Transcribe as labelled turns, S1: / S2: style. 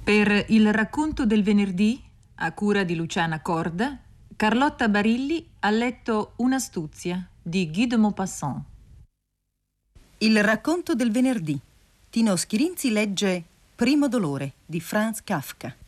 S1: Per il racconto del venerdì, a cura di Luciana Corda, Carlotta Barilli ha letto Un'astuzia di Guy de Maupassant.
S2: Il racconto del venerdì. Tino Schirinzi legge Primo dolore di Franz Kafka.